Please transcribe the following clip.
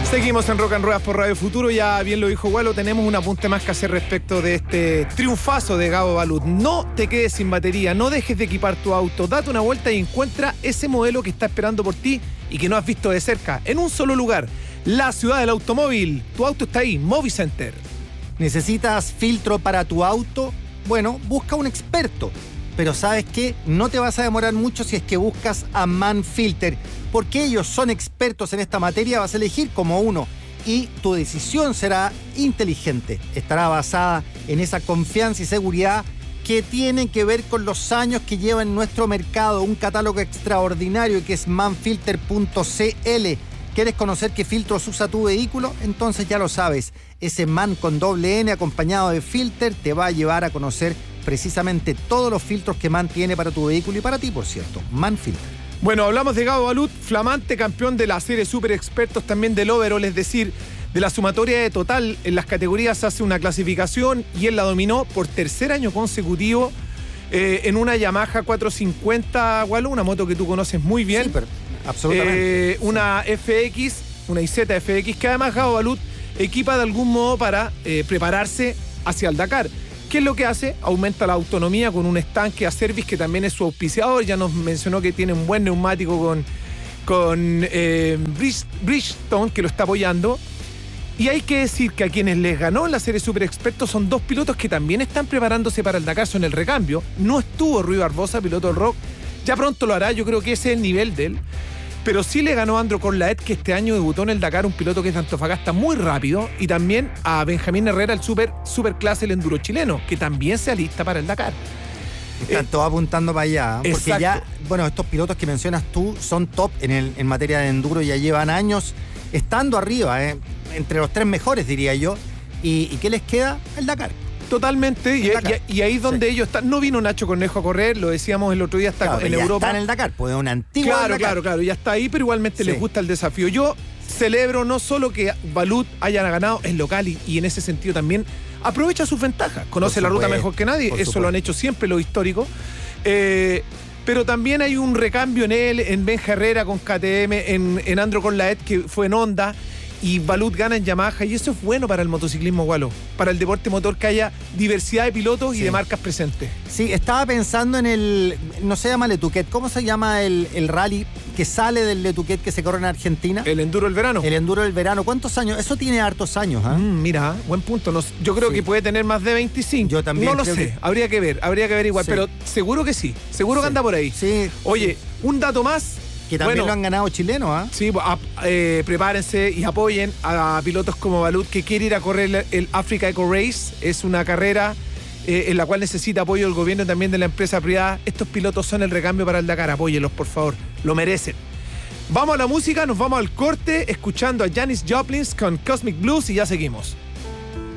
Seguimos en Rock and Ruedas por Radio Futuro. Ya bien lo dijo Gualo, tenemos un apunte más que hacer respecto de este triunfazo de Gabo Balut. No te quedes sin batería, no dejes de equipar tu auto, date una vuelta y encuentra ese modelo que está esperando por ti y que no has visto de cerca, en un solo lugar, la ciudad del automóvil. Tu auto está ahí, Movicenter. ¿Necesitas filtro para tu auto? Bueno, busca un experto. Pero ¿sabes qué? No te vas a demorar mucho si es que buscas a Manfilter, porque ellos son expertos en esta materia, vas a elegir como uno y tu decisión será inteligente. Estará basada en esa confianza y seguridad que tienen que ver con los años que lleva en nuestro mercado, un catálogo extraordinario que es manfilter.cl. ¿Quieres conocer qué filtros usa tu vehículo? Entonces ya lo sabes, ese man con doble N acompañado de filter te va a llevar a conocer precisamente todos los filtros que MAN tiene para tu vehículo y para ti, por cierto. Manfilter. Bueno, hablamos de Gabo Balut, flamante campeón de la serie Super Expertos, también del overall, es decir, de la sumatoria de total. En las categorías hace una clasificación y él la dominó por tercer año consecutivo en una Yamaha 450, Gualo, una moto que tú conoces muy bien. Sí, pero absolutamente. Una FX, una IZ FX, que además Gabo Balut equipa de algún modo para prepararse hacia el Dakar. ¿Qué es lo que hace? Aumenta la autonomía con un estanque a Service, que también es su auspiciador. Ya nos mencionó que tiene un buen neumático con Bridgestone, que lo está apoyando. Y hay que decir que a quienes les ganó en la serie Super Expertos son dos pilotos que también están preparándose para el Dakar, son el recambio. No estuvo Rui Barbosa, piloto del Rock. Ya pronto lo hará, yo creo que ese es el nivel de él. Pero sí le ganó a Andro Corlaet, que este año debutó en el Dakar, un piloto que es de Antofagasta muy rápido, y también a Benjamín Herrera, el superclase, el enduro chileno, que también se alista para el Dakar. Están todos apuntando para allá, porque exacto. Ya, bueno, estos pilotos que mencionas tú son top en materia de enduro, ya llevan años estando arriba, entre los tres mejores, diría yo. ¿Y qué les queda? El Dakar. Totalmente, y ahí es donde ellos están. No vino Nacho Cornejo a correr, lo decíamos el otro día, está claro, en ya Europa. Está en el Dakar, pues es un antiguo Dakar. Claro, ya está ahí, pero igualmente les gusta el desafío. Yo celebro no solo que Balut haya ganado, es local y en ese sentido también aprovecha sus ventajas. Conoce la ruta mejor que nadie, eso lo han hecho siempre los históricos. Pero también hay un recambio en él, en Benja Herrera con KTM, en Andro Corlaet, que fue en Honda. Y Balut gana en Yamaha, y eso es bueno para el motociclismo, Gualo, para el deporte motor, que haya diversidad de pilotos y de marcas presentes. Sí, estaba pensando en el, no se llama Le Touquet, ¿cómo se llama el rally que sale del Le Touquet que se corre en Argentina? El Enduro del Verano. El Enduro del Verano, ¿cuántos años? Eso tiene hartos años, ¿eh? Mira, buen punto. Yo creo que puede tener más de 25. Yo también. No lo sé, habría que ver igual, pero seguro que sí, seguro que anda por ahí. Sí. Oye, un dato más. Que también lo han ganado chilenos, ¿ah? Sí, prepárense y apoyen a pilotos como Balut, que quiere ir a correr el Africa Eco Race. Es una carrera en la cual necesita apoyo del gobierno y también de la empresa privada. Estos pilotos son el recambio para el Dakar. Apóyenlos, por favor. Lo merecen. Vamos a la música, nos vamos al corte, escuchando a Janis Joplin con Cosmic Blues y ya seguimos.